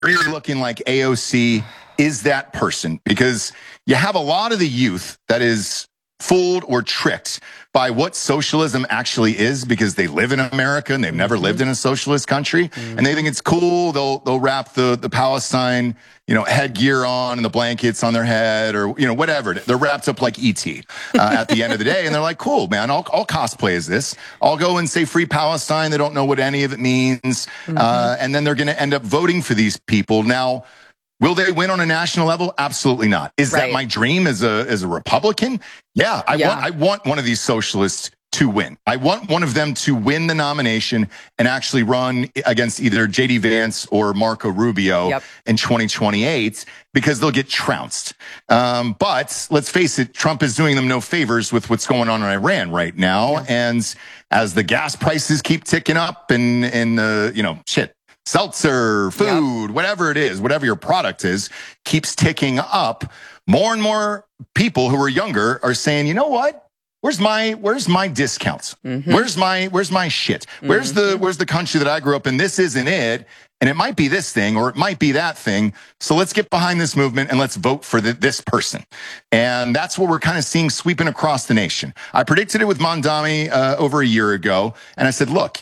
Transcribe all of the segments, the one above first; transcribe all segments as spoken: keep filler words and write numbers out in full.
really looking like A O C is that person, because you have a lot of the youth that is fooled or tricked by what socialism actually is, because they live in America and they've never Mm-hmm. lived in a socialist country, mm-hmm. and they think it's cool. They'll they'll wrap the the Palestine, you know, headgear on and the blankets on their head, or you know, whatever. They're wrapped up like E T uh, at the end of the day, and they're like, cool, man. I'll I'll cosplay as this. I'll go and say free Palestine. They don't know what any of it means, mm-hmm. uh, and then they're going to end up voting for these people now. Will they win on a national level? Absolutely not. Is right. that my dream as a as a Republican? Yeah, I yeah. want I want one of these socialists to win. I want one of them to win the nomination and actually run against either J D Vance or Marco Rubio yep. in twenty twenty-eight, because they'll get trounced. Um, but let's face it, Trump is doing them no favors with what's going on in Iran right now. Yeah. And as the gas prices keep ticking up and, and uh, you know, shit, seltzer, food, yep. whatever it is, whatever your product is, keeps ticking up, more and more people who are younger are saying, you know what? Where's my where's my discounts? Mm-hmm. Where's my where's my shit? Where's mm-hmm. the where's the country that I grew up in? This isn't it. And it might be this thing, or it might be that thing. So let's get behind this movement and let's vote for the, this person. And that's what we're kind of seeing sweeping across the nation. I predicted it with Mondami uh, over a year ago. And I said, look,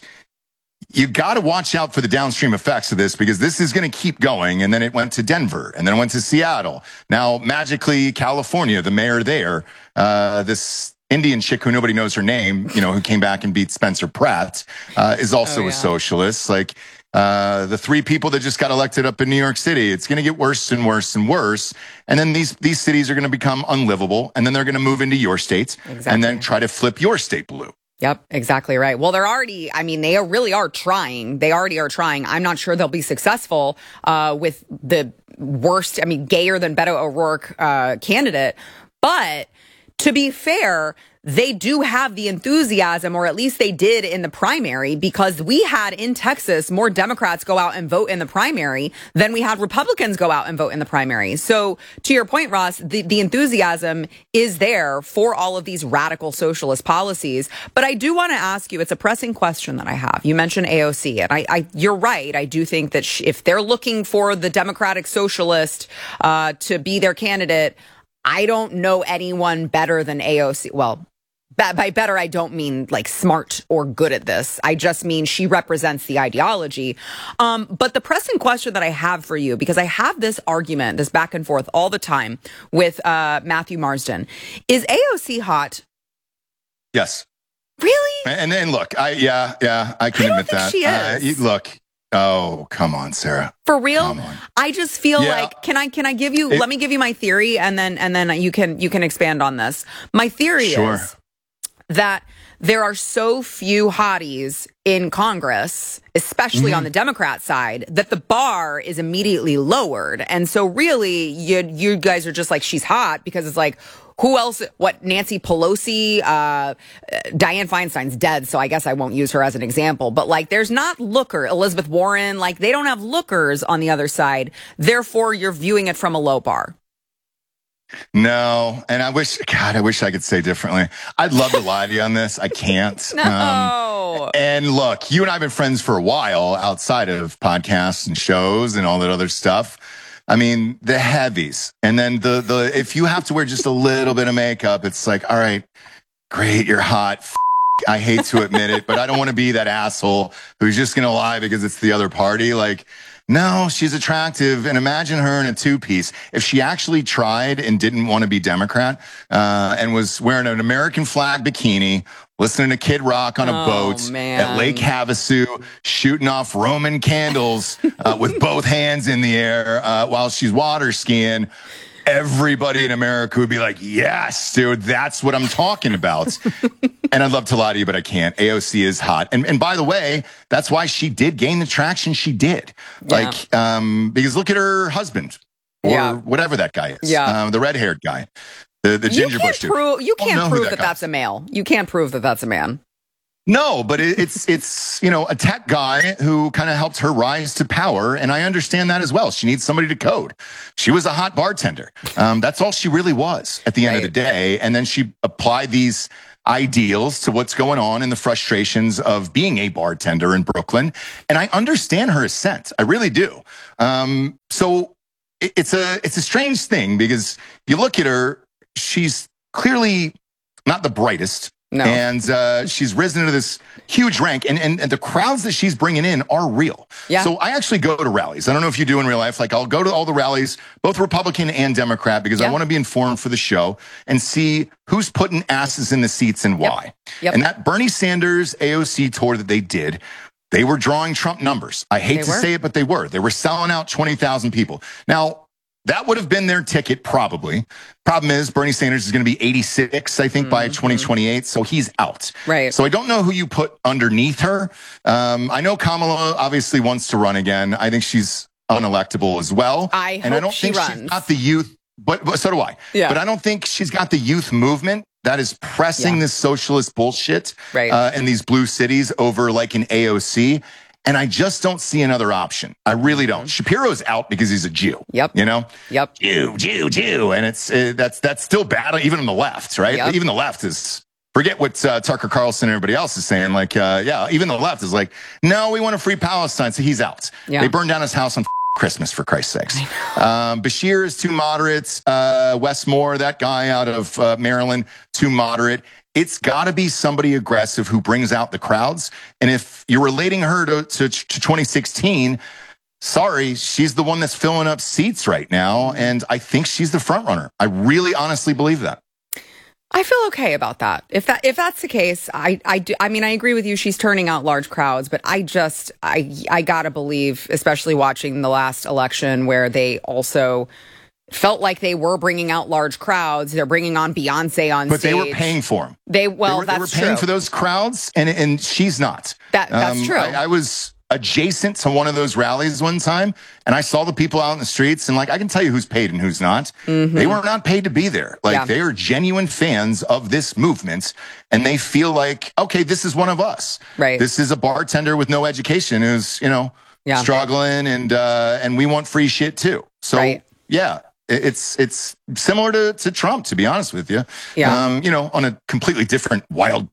you got to watch out for the downstream effects of this, because this is going to keep going. And then it went to Denver, and then it went to Seattle. Now, magically, California, the mayor there, uh, this Indian chick who nobody knows her name, you know, who came back and beat Spencer Pratt, uh, is also oh, yeah. a socialist. Like uh, the three people that just got elected up in New York City, it's going to get worse and worse and worse. And then these these cities are going to become unlivable, and then they're going to move into your states exactly. and then try to flip your state blue. Yep, exactly right. Well, they're already, I mean, they really are trying. They already are trying. I'm not sure they'll be successful uh, with the worst, I mean, gayer than Beto O'Rourke uh, candidate. But to be fair, they do have the enthusiasm, or at least they did in the primary, because we had in Texas more Democrats go out and vote in the primary than we had Republicans go out and vote in the primary. So to your point, Ross, the, the enthusiasm is there for all of these radical socialist policies. But I do want to ask you, it's a pressing question that I have. You mentioned A O C, and I, I you're right. I do think that sh- if they're looking for the Democratic Socialist uh, to be their candidate, I don't know anyone better than A O C. Well, by better, I don't mean like smart or good at this. I just mean she represents the ideology. Um, but the pressing question that I have for you, because I have this argument, this back and forth all the time with uh, Matthew Marsden, is A O C hot? Yes. Really? And then look, I yeah, yeah, I can I don't admit think that. She is. Uh, look. Oh, come on, Sarah. For real? I just feel yeah. like can I can I give you it, let me give you my theory, and then and then you can you can expand on this. My theory sure. is that there are so few hotties in Congress, especially mm-hmm. on the Democrat side, that the bar is immediately lowered. And so really, you you guys are just like, she's hot, because it's like, who else? What, Nancy Pelosi? Uh, Dianne Feinstein's dead, so I guess I won't use her as an example. But like, there's not looker. Elizabeth Warren, like, they don't have lookers on the other side. Therefore, you're viewing it from a low bar. No, and I wish, God, I wish I could say differently. I'd love to lie to you on this. I can't. No. Um, and look, you and I have been friends for a while outside of podcasts and shows and all that other stuff. I mean, the heavies. And then the, the, if you have to wear just a little bit of makeup, it's like, all right, great, you're hot. F- I hate to admit it, but I don't want to be that asshole who's just going to lie because it's the other party. Like, no, she's attractive. And imagine her in a two-piece. If she actually tried and didn't want to be Democrat uh, and was wearing an American flag bikini, listening to Kid Rock on a oh, boat man. at Lake Havasu, shooting off Roman candles uh, with both hands in the air uh, while she's water skiing, everybody in America would be like, yes, dude, that's what I'm talking about. And I'd love to lie to you, but I can't. A O C is hot. And and by the way, that's why she did gain the traction she did. Yeah. Like, um, because look at her husband, or yeah. whatever that guy is. Yeah. Um, the red-haired guy. The, the ginger bush dude. Prove, you can't prove that, that that's a male. You can't prove that that's a man. No, but it, it's, it's you know, a tech guy who kind of helped her rise to power, and I understand that as well. She needs somebody to code. She was a hot bartender. Um, that's all she really was at the end right. of the day, and then she applied these ideals to what's going on and the frustrations of being a bartender in Brooklyn. And I understand her assent. I really do. Um, so it, it's a it's a strange thing because you look at her, she's clearly not the brightest. No. And uh, she's risen to this huge rank, and, and and the crowds that she's bringing in are real. Yeah. So I actually go to rallies. I don't know if you do in real life. Like I'll go to all the rallies, both Republican and Democrat, because Yeah. I want to be informed for the show and see who's putting asses in the seats and why. Yep. Yep. And that Bernie Sanders A O C tour that they did, they were drawing Trump numbers. I hate They to were. say it, but they were. They were selling out twenty thousand people. Now, that would have been their ticket, probably. Problem is, Bernie Sanders is going to be eighty-six, I think, mm-hmm. by twenty twenty-eight, so he's out. Right. So I don't know who you put underneath her. Um, I know Kamala obviously wants to run again. I think she's unelectable as well. I and hope I don't she think runs. she's got the youth, but, but so do I. Yeah. But I don't think she's got the youth movement that is pressing Yeah. this socialist bullshit Right. uh, in these blue cities over like an A O C. And I just don't see another option. I really don't. Shapiro's out because he's a Jew. Yep. You know? Yep. Jew, Jew, Jew. And it's uh, that's that's still bad, even on the left, right? Yep. Even the left is, forget what uh, Tucker Carlson and everybody else is saying. Like, uh, yeah, even the left is like, no, we want to free Palestine. So he's out. Yeah. They burned down his house on Christmas, for Christ's sakes. Um, Bashir is too moderate. Uh, Wes Moore, that guy out of uh, Maryland, too moderate. It's got to be somebody aggressive who brings out the crowds. And if you're relating her to, to, to twenty sixteen, sorry, she's the one that's filling up seats right now. And I think she's the front runner. I really honestly believe that. I feel okay about that. If that if that's the case, I I do. I mean, I agree with you. She's turning out large crowds, but I just I I gotta believe, especially watching the last election where they also felt like they were bringing out large crowds. They're bringing on Beyonce on but stage. But they were paying for them. They well, they were, that's they were paying true. for those crowds, and and she's not. That that's um, true. I, I was adjacent to one of those rallies one time, and I saw the people out in the streets, and like I can tell you who's paid and who's not. Mm-hmm. They were not paid to be there. Like yeah. they are genuine fans of this movement, and they feel like, okay, this is one of us. Right. This is a bartender with no education who's you know yeah. struggling, and uh, and we want free shit too. So right. yeah. It's it's similar to, to Trump, to be honest with you. Yeah. Um, you know, on a completely different wild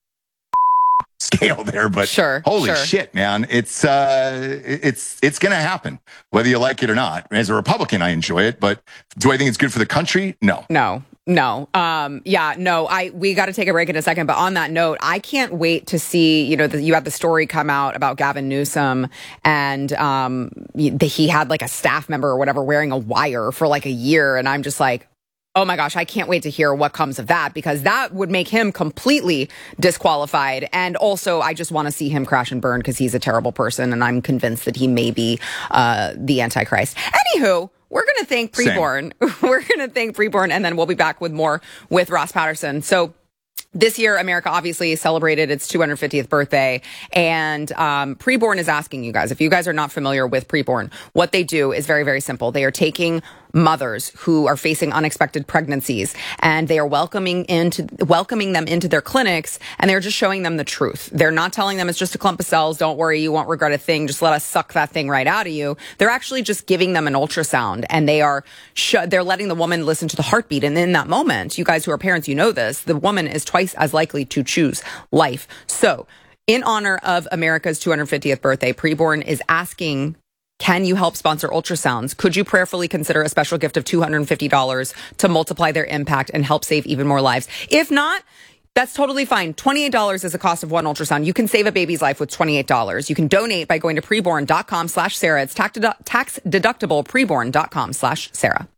scale there, but sure, holy sure. shit, man. It's uh it's it's gonna happen, whether you like it or not. As a Republican, I enjoy it, but do I think it's good for the country? No. No. No. Um, yeah, no, I, we got to take a break in a second. But on that note, I can't wait to see, you know, the, you had the story come out about Gavin Newsom and, um, the, he had like a staff member or whatever wearing a wire for like a year. And I'm just like, oh my gosh, I can't wait to hear what comes of that, because that would make him completely disqualified. And also, I just want to see him crash and burn because he's a terrible person. And I'm convinced that he may be, uh, the Antichrist. Anywho, we're going to thank Preborn. We're going to thank Preborn, and then we'll be back with more with Ross Patterson. So this year, America obviously celebrated its two hundred fiftieth birthday, and um, Preborn is asking you guys, if you guys are not familiar with Preborn, what they do is very, very simple. They are taking mothers who are facing unexpected pregnancies, and they are welcoming into welcoming them into their clinics, and they're just showing them the truth. They're not telling them it's just a clump of cells. Don't worry, you won't regret a thing. Just let us suck that thing right out of you. They're actually just giving them an ultrasound, and they are sh- they're letting the woman listen to the heartbeat. And in that moment, you guys who are parents, you know this, the woman is twice as likely to choose life. So, in honor of America's two hundred fiftieth birthday, Preborn is asking, can you help sponsor ultrasounds? Could you prayerfully consider a special gift of two hundred fifty dollars to multiply their impact and help save even more lives? If not, that's totally fine. twenty-eight dollars is the cost of one ultrasound. You can save a baby's life with twenty-eight dollars. You can donate by going to preborn.com slash Sarah. It's tax, dedu- tax deductible, preborn.com slash Sarah.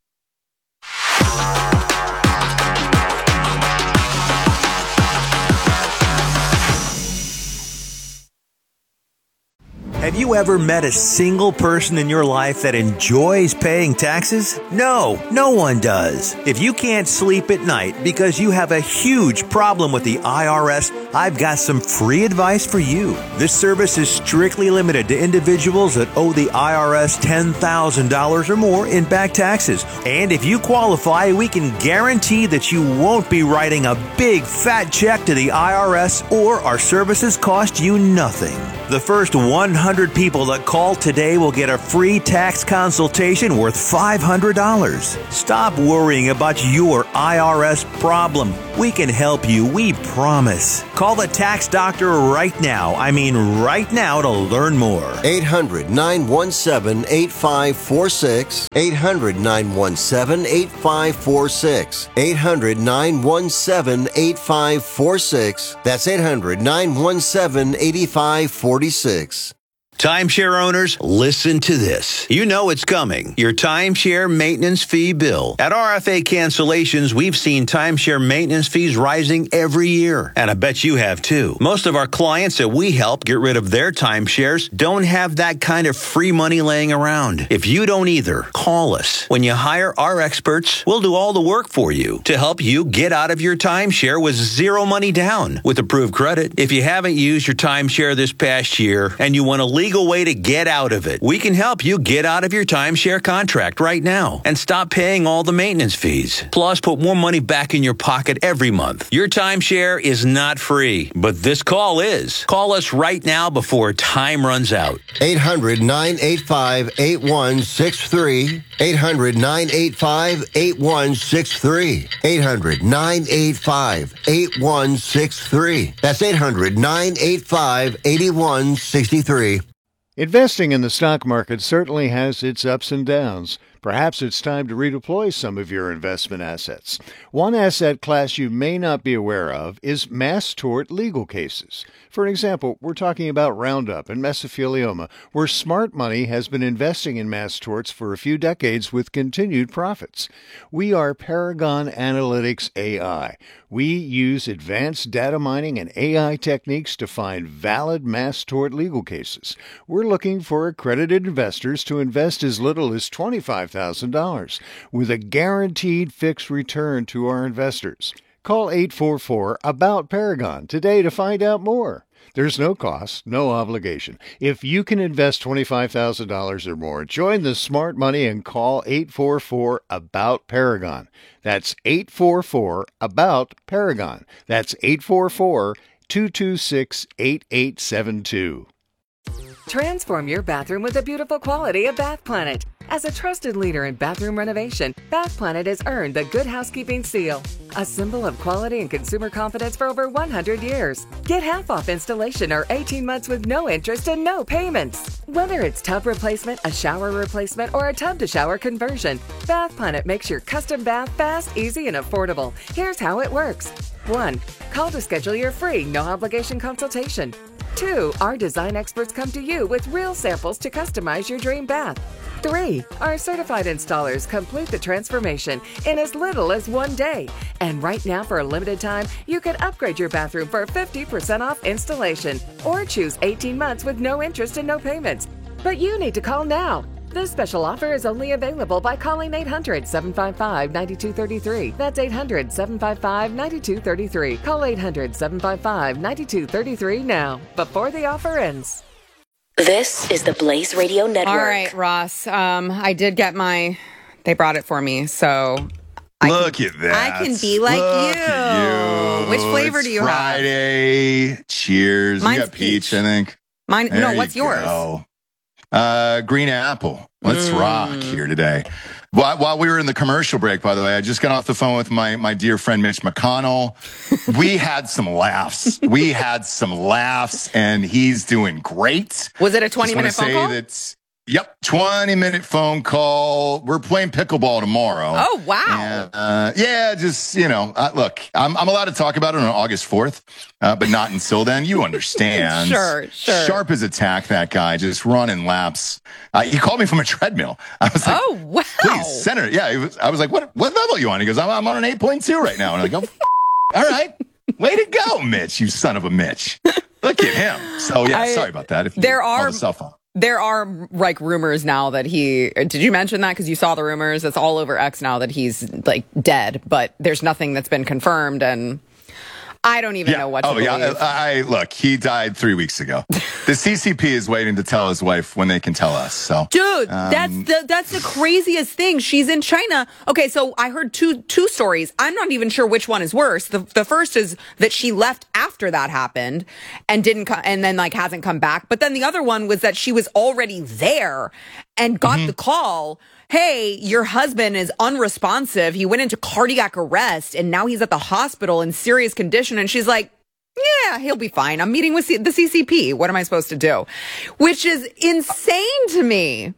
Have you ever met a single person in your life that enjoys paying taxes? No, no one does. If you can't sleep at night because you have a huge problem with the I R S, I've got some free advice for you. This service is strictly limited to individuals that owe the I R S ten thousand dollars or more in back taxes. And if you qualify, we can guarantee that you won't be writing a big fat check to the I R S, or our services cost you nothing. The first one hundred people that call today will get a free tax consultation worth five hundred dollars. Stop worrying about your I R S problem. We can help you, we promise. Call the tax doctor right now. I mean right now to learn more. eight hundred, nine one seven, eight five four six. eight hundred, nine one seven, eight five four six. eight hundred, nine one seven, eight five four six. That's eight hundred, nine one seven, eight five four six. Timeshare owners, listen to this. You know it's coming. Your timeshare maintenance fee bill. At R F A Cancellations, we've seen timeshare maintenance fees rising every year. And I bet you have too. Most of our clients that we help get rid of their timeshares don't have that kind of free money laying around. If you don't either, call us. When you hire our experts, we'll do all the work for you to help you get out of your timeshare with zero money down with approved credit. If you haven't used your timeshare this past year and you want to leave legal way to get out of it. We can help you get out of your timeshare contract right now and stop paying all the maintenance fees. Plus, put more money back in your pocket every month. Your timeshare is not free, but this call is. Call us right now before time runs out. eight hundred, nine eight five, eight one six three. eight hundred, nine eight five, eight one six three. eight hundred, nine eight five, eight one six three. That's eight hundred, nine eight five, eight one six three. Investing in the stock market certainly has its ups and downs. Perhaps it's time to redeploy some of your investment assets. One asset class you may not be aware of is mass tort legal cases. For example, we're talking about Roundup and mesothelioma, where smart money has been investing in mass torts for a few decades with continued profits. We are Paragon Analytics A I. We use advanced data mining and A I techniques to find valid mass tort legal cases. We're looking for accredited investors to invest as little as twenty-five thousand dollars with a guaranteed fixed return to our investors. Call eight four four, ABOUT Paragon today to find out more. There's no cost, no obligation. If you can invest twenty-five thousand dollars or more, join the smart money and call eight four four, ABOUT Paragon. That's eight four four, ABOUT Paragon. That's eight four four, two two six, eight eight seven two. Transform your bathroom with the beautiful quality of Bath Planet. As a trusted leader in bathroom renovation, Bath Planet has earned the Good Housekeeping seal, a symbol of quality and consumer confidence for over one hundred years. Get half off installation or eighteen months with no interest and no payments. Whether it's tub replacement, a shower replacement, or a tub-to-shower conversion, Bath Planet makes your custom bath fast, easy, and affordable. Here's how it works. one. Call to schedule your free, no-obligation consultation. two. Our design experts come to you with real samples to customize your dream bath. three. Our certified installers complete the transformation in as little as one day. And right now, for a limited time, you can upgrade your bathroom for fifty percent off installation or choose eighteen months with no interest and no payments. But you need to call now. This special offer is only available by calling eight hundred, seven five five, nine two three three. That's eight hundred, seven five five, nine two three three. Call eight hundred, seven five five, nine two three three now, before the offer ends. This is the Blaze Radio Network. All right, Ross. Um, I did get my. They brought it for me, so. I Look can, at that. I can be like Look you. at you. Which flavor It's do you Friday. have? Cheers. Mine's you got peach, peach. I think. Mine. There no, you what's yours? go. Uh, green apple. Let's Mm. rock here today. While, while we were in the commercial break, by the way, I just got off the phone with my, my dear friend Mitch McConnell. We had some laughs. We had some laughs, and he's doing great. Was it a twenty-minute Just phone wanna call? say that's Yep, twenty-minute phone call. We're playing pickleball tomorrow. Oh, wow. And, uh, yeah, just, you know, uh, look, I'm, I'm allowed to talk about it on August fourth, uh, but not until then. You understand. Sure, sure. Sharp as a tack, that guy, just running laps. Uh, he called me from a treadmill. I was like, Oh, wow. please, Senator. Yeah, he was, I was like, what what level are you on? He goes, I'm, I'm on an eight point two right now. And I'm like, oh, all right. Way to go, Mitch, you son of a Mitch. Look at him. So, yeah, I- sorry about that. If you there call are- the cell phone. There are like rumors now that he, did you mention that? Because you saw the rumors. It's all over X now that he's like dead, but there's nothing that's been confirmed. And I don't even Yeah. know what to oh, believe. yeah. I, I look, he died three weeks ago. The C C P is waiting to tell his wife when they can tell us. So, dude, um, that's the that's the craziest thing. She's in China. Okay, so I heard two two stories. I'm not even sure which one is worse. The the first is that she left after that happened and didn't co- and then like hasn't come back. But then the other one was that she was already there and got mm-hmm. the call. Hey, your husband is unresponsive. He went into cardiac arrest and now he's at the hospital in serious condition. And she's like, yeah, he'll be fine. I'm meeting with C- the C C P. What am I supposed to do? Which is insane to me.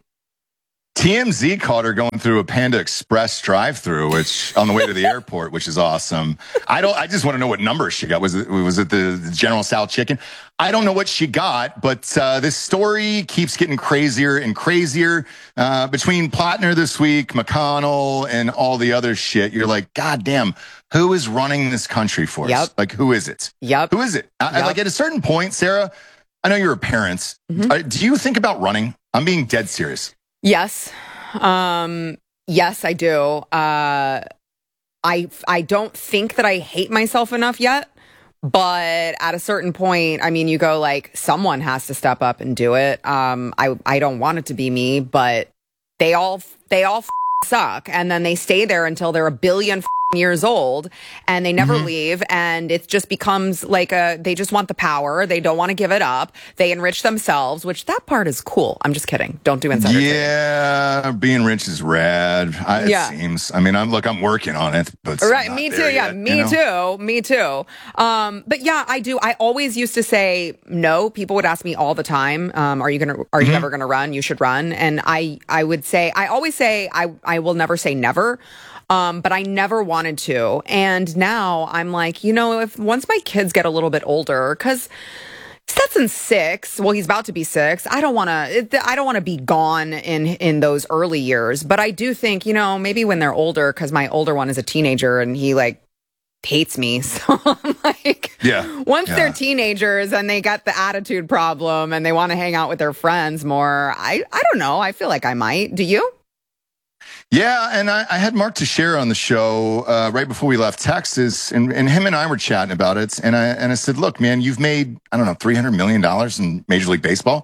T M Z caught her going through a Panda Express drive-through, which on the way to the airport, which is awesome. I don't. I just want to know what number she got. Was it was it the, the General Tso chicken? I don't know what she got, but uh, this story keeps getting crazier and crazier. Uh, between Plattner this week, McConnell, and all the other shit, you're like, God damn, who is running this country for yep. us? Like, who is it? Yep. Who is it? I, yep. Like at a certain point, Sarah, I know you're a parent. Mm-hmm. Uh, do you think about running? I'm being dead serious. Yes. Um, yes, I do. Uh, I, I don't think that I hate myself enough yet, but at a certain point, I mean, you go like, someone has to step up and do it. Um, I, I don't want it to be me, but they all, they all f- suck. And then they stay there until they're a billion f- years old and they never mm-hmm. leave. And it just becomes like a, they just want the power. They don't want to give it up. They enrich themselves, which that part is cool. I'm just kidding. Don't do insider trading. Yeah. Being rich is rad. I, it yeah. seems. I mean, I'm look, I'm working on it, but right. Me too. Yeah. Yet, me you know? too. Me too. Um, but yeah, I do. I always used to say no. People would ask me all the time, um, are you going to, are you mm-hmm. ever going to run? You should run. And I, I would say, I always say, I, I will never say never. Um, but I never wanted to. And now I'm like, you know, if once my kids get a little bit older, because Stetson's six, well, he's about to be six. I don't want to, I don't want to be gone in, in those early years. But I do think, you know, maybe when they're older, because my older one is a teenager and he like hates me. So I'm like, yeah, once yeah. they're teenagers and they got the attitude problem and they want to hang out with their friends more, I, I don't know. I feel like I might. Do you? Yeah, and I, I had Mark Teixeira on the show uh, right before we left Texas, and, and him and I were chatting about it. And I and I said, "Look, man, you've made I don't know three hundred million dollars in Major League Baseball.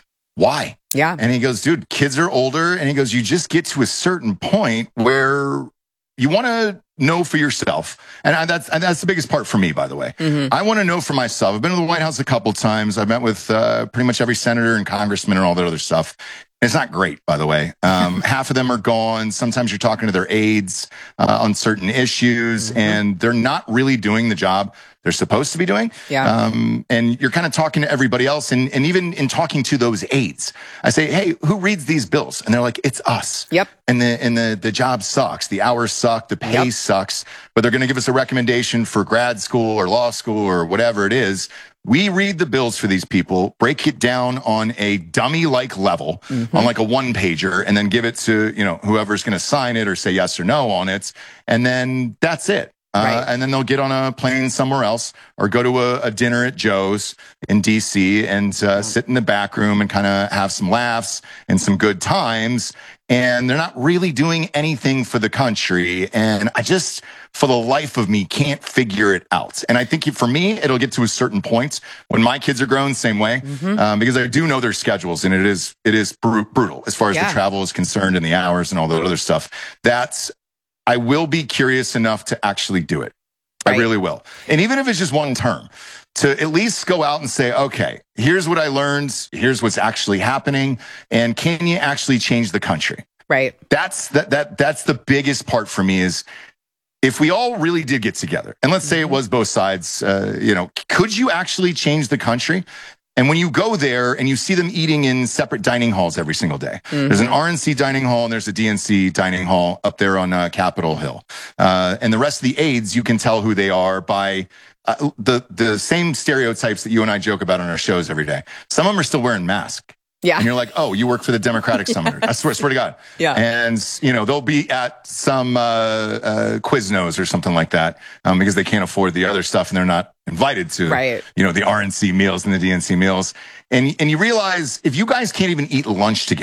Why?" Yeah. And he goes, "Dude, kids are older," and he goes, "You just get to a certain point where you want to know for yourself." And I, that's and that's the biggest part for me, by the way. Mm-hmm. I want to know for myself. I've been to the White House a couple times. I've met with uh, pretty much every senator and congressman and all that other stuff. It's not great, by the way. Um, half of them are gone. Sometimes you're talking to their aides uh, on certain issues, mm-hmm. and they're not really doing the job they're supposed to be doing. Yeah. Um, and you're kind of talking to everybody else. And, and even in talking to those aides, I say, hey, who reads these bills? And they're like, it's us. Yep. And the and the, the job sucks. The hours suck. The pay yep. sucks. But they're going to give us a recommendation for grad school or law school or whatever it is. We read the bills for these people, break it down on a dummy-like level, mm-hmm. on like a one-pager, and then give it to, you know, whoever's going to sign it or say yes or no on it. And then that's it. Uh, right. And then they'll get on a plane somewhere else or go to a, a dinner at Joe's in D C and uh, sit in the back room and kind of have some laughs and some good times. And they're not really doing anything for the country. And I just, for the life of me, can't figure it out. And I think for me, it'll get to a certain point when my kids are grown, same way, mm-hmm. um, because I do know their schedules, and it is it is br- brutal as far as yeah. the travel is concerned and the hours and all that other stuff. That's I will be curious enough to actually do it. Right. I really will. And even if it's just one term, to at least go out and say, okay, here's what I learned. Here's what's actually happening. And can you actually change the country? Right. That's that that that's the biggest part for me is if we all really did get together, and let's say it was both sides, uh, you know, could you actually change the country? And when you go there and you see them eating in separate dining halls every single day, mm-hmm. there's an R N C dining hall and there's a D N C dining hall up there on uh, Capitol Hill. Uh, and the rest of the aides, you can tell who they are by uh, the, the same stereotypes that you and I joke about on our shows every day. Some of them are still wearing masks. Yeah. And you're like, oh, you work for the Democratic Summoner. I swear, swear to God. Yeah. And, you know, they'll be at some uh, uh, Quiznos or something like that um, because they can't afford the other stuff and they're not invited to, right. you know, the R N C meals and the D N C meals. And, and you realize if you guys can't even eat lunch together,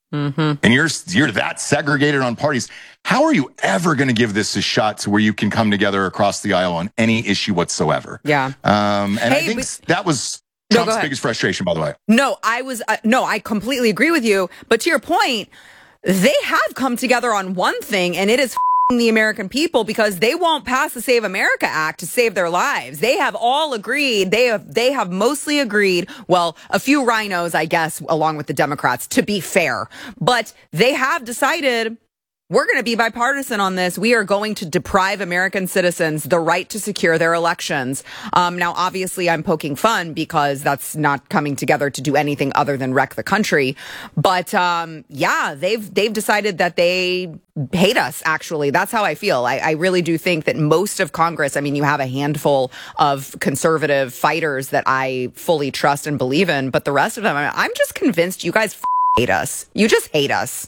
Mm-hmm. and you're you're that segregated on parties, how are you ever going to give this a shot to where you can come together across the aisle on any issue whatsoever? Yeah. Um, and Hey, I think but- that was No, Trump's go ahead. biggest frustration, by the way. No, I was, uh, no, I completely agree with you. But to your point, they have come together on one thing, and it is f***ing the American people, because they won't pass the Save America Act to save their lives. They have all agreed. They have, they have mostly agreed. Well, a few rhinos, I guess, along with the Democrats, to be fair. But they have decided, we're going to be bipartisan on this. We are going to deprive American citizens the right to secure their elections. Um, now, obviously, I'm poking fun because that's not coming together to do anything other than wreck the country. But um, yeah, they've they've decided that they hate us. Actually, that's how I feel. I, I really do think that most of Congress. I mean, you have a handful of conservative fighters that I fully trust and believe in, but the rest of them, I'm just convinced you guys f- hate us. You just hate us.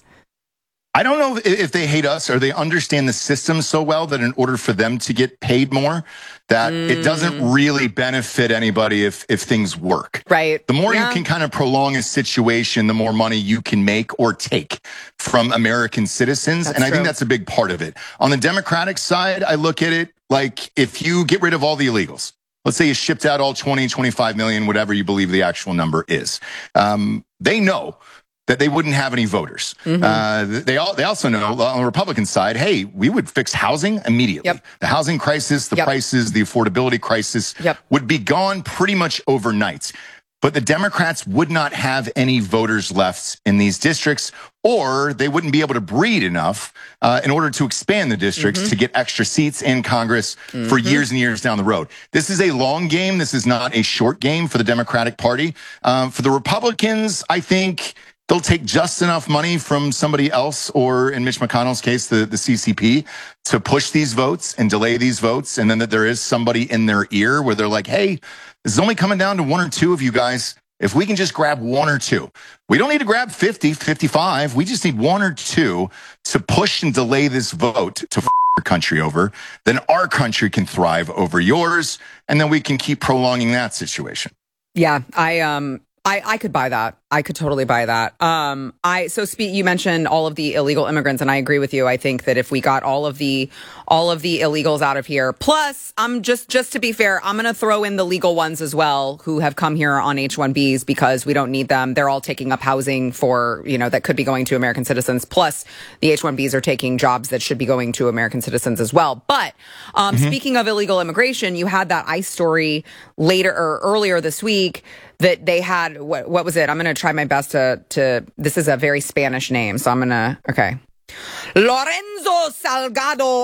I don't know if they hate us or they understand the system so well that in order for them to get paid more, that mm. it doesn't really benefit anybody if if things work. Right. The more yeah. you can kind of prolong a situation, the more money you can make or take from American citizens. That's and I true. think that's a big part of it. On the Democratic side, I look at it like if you get rid of all the illegals, let's say you shipped out all twenty, twenty-five million, whatever you believe the actual number is. Um, they know that they wouldn't have any voters. Mm-hmm. Uh, they all, they also know on the Republican side, hey, we would fix housing immediately. Yep. The housing crisis, the yep. prices, the affordability crisis yep. would be gone pretty much overnight. But the Democrats would not have any voters left in these districts, or they wouldn't be able to breed enough uh, in order to expand the districts mm-hmm. to get extra seats in Congress mm-hmm. for years and years down the road. This is a long game. This is not a short game for the Democratic Party. Um, for the Republicans, I think they'll take just enough money from somebody else, or in Mitch McConnell's case, the, the C C P, to push these votes and delay these votes. And then that there is somebody in their ear where they're like, hey, this is only coming down to one or two of you guys. If we can just grab one or two, we don't need to grab fifty, fifty-five. We just need one or two to push and delay this vote to f- your country over. Then our country can thrive over yours. And then we can keep prolonging that situation. Yeah, I, um, I, I could buy that. I could totally buy that. Um, I so speak. You mentioned all of the illegal immigrants, and I agree with you. I think that if we got all of the all of the illegals out of here, plus, I'm just just to be fair, I'm going to throw in the legal ones as well, who have come here on H one Bs because we don't need them. They're all taking up housing for you know that could be going to American citizens. Plus, the H one Bs are taking jobs that should be going to American citizens as well. But um, mm-hmm. speaking of illegal immigration, you had that ICE story later or earlier this week that they had. What, what was it? I'm going to try my best to, to, this is a very Spanish name, so I'm going to, okay. Lorenzo Salgado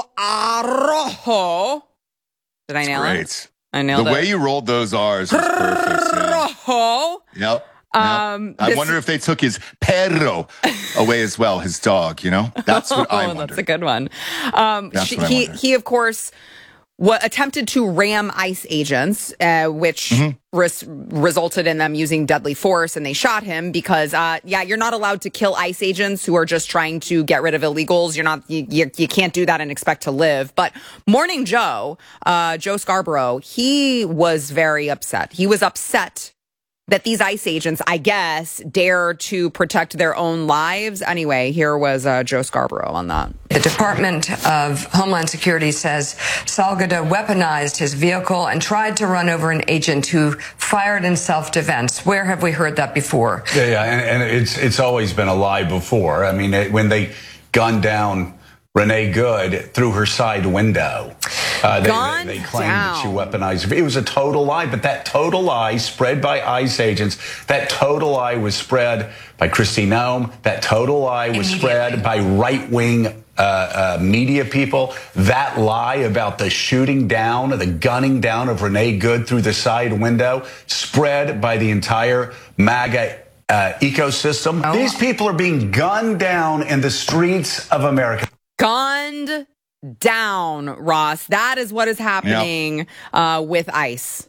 Arrojo. Did I nail Great. it? I nailed the it. The way you rolled those R's was perfect. Arrojo. Yeah. Yep. Um, I this, wonder if they took his perro away as well, his dog, you know? That's what I wonder. That's a good one. Um, That's she, what I he, wonder. he, of course, what attempted to ram ICE agents, uh, which mm-hmm. res- resulted in them using deadly force, and they shot him because, uh, yeah, you're not allowed to kill ICE agents who are just trying to get rid of illegals. You're not, you, you, you can't do that and expect to live. But Morning Joe, uh, Joe Scarborough, he was very upset. He was upset that these ICE agents, I guess, dare to protect their own lives. Anyway, here was uh, Joe Scarborough on that. The Department of Homeland Security says Salgado weaponized his vehicle and tried to run over an agent who fired in self-defense. Where have we heard that before? Yeah, yeah, and, and it's it's always been a lie before. I mean, it, when they gunned down Renee Good through her side window. Uh, they, Gone they, they claimed down. that she weaponized. It was a total lie, but that total lie spread by ICE agents, that total lie was spread by Kristi Noem, that total lie was spread by right-wing uh, uh, media people. That lie about the shooting down, the gunning down of Renee Good through the side window, spread by the entire MAGA uh, ecosystem. Oh. These people are being gunned down in the streets of America. Gunned down, Ross. That is what is happening yep. uh, with ICE.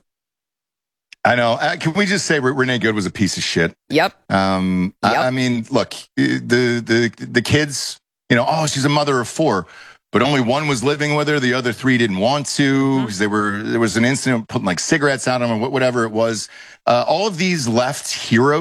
I know. Uh, can we just say Renee Good was a piece of shit? Yep. Um, yep. I, I mean, look, the the the kids, you know, oh, she's a mother of four, but only one was living with her. The other three didn't want to because mm-hmm. they were. There was an incident putting like cigarettes out on them, whatever it was. Uh, all of these left heroes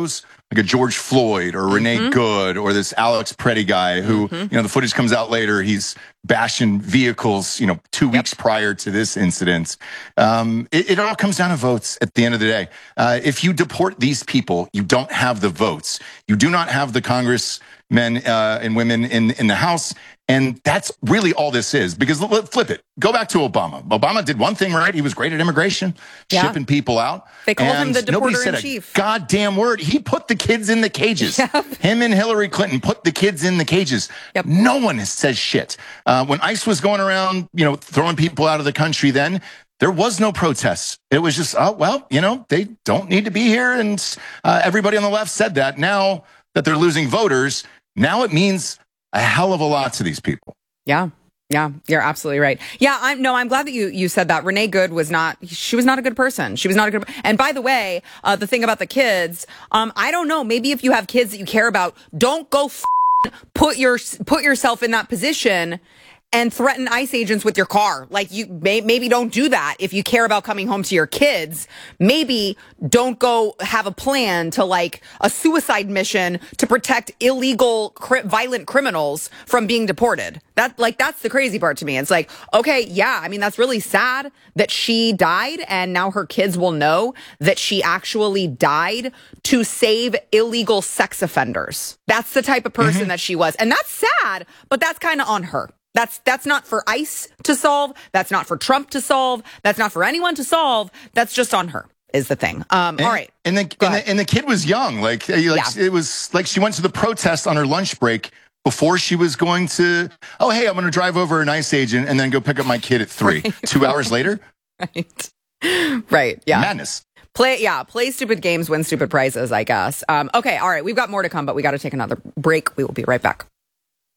like a George Floyd or Renee mm-hmm. Good or this Alex Preddy guy who, mm-hmm. you know, the footage comes out later. He's bashing vehicles, you know, two yep. weeks prior to this incident. Um, it, it all comes down to votes at the end of the day. Uh, if you deport these people, you don't have the votes. You do not have the congressmen uh, and women in, in the House. And that's really all this is, because let's flip it. Go back to Obama. Obama did one thing right. He was great at immigration, yeah. shipping people out. They called and him the nobody deporter said in a chief. Goddamn word. He put the kids in the cages. Yep. Him and Hillary Clinton put the kids in the cages. Yep. No one has said shit. Uh, when ICE was going around, you know, throwing people out of the country then, there was no protests. It was just, oh, well, you know, they don't need to be here. And uh, everybody on the left said that. Now that they're losing voters, now it means a hell of a lot to these people. Yeah. Yeah, you're absolutely right. Yeah, I'm no, I'm glad that you you said that. Renee Good was not, she was not a good person. She was not a good, and by the way, uh, the thing about the kids, um, I don't know, maybe if you have kids that you care about, don't go f- put your, put yourself in that position and threaten ICE agents with your car. Like, you may, maybe don't do that if you care about coming home to your kids. Maybe don't go have a plan to, like, a suicide mission to protect illegal, cri- violent criminals from being deported. That, like, that's the crazy part to me. It's like, okay, yeah, I mean, that's really sad that she died, and now her kids will know that she actually died to save illegal sex offenders. That's the type of person mm-hmm. that she was. And that's sad, but that's kind of on her. That's that's not for ICE to solve. That's not for Trump to solve. That's not for anyone to solve. That's just on her, is the thing. Um, and, all right. And the, and the and the kid was young. Like, like yeah. it was like she went to the protest on her lunch break before she was going to, oh, hey, I'm going to drive over an ICE agent and then go pick up my kid at three. Right. Two hours later? Right. Right. Yeah. Madness. Play, yeah, play stupid games, win stupid prizes, I guess. Um, okay, all right, we've got more to come, but we got to take another break. We will be right back.